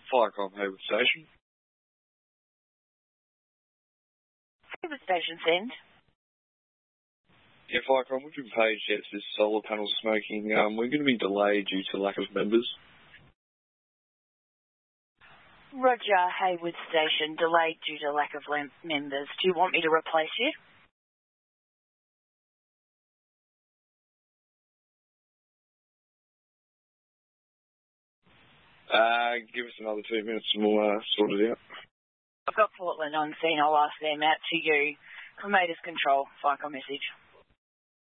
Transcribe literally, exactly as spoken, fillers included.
Firecom Hayward Station. Hayward Station, send. Yeah, Firecom, we've been paged yet to this solar panel smoking. Um, we're going to be delayed due to lack of members. Roger, Hayward Station, delayed due to lack of lem- members. Do you want me to replace you? Uh, give us another two minutes and we'll uh, sort it out. I've got Portland on scene. I'll ask them out to you. Commodus Control, Firecom message.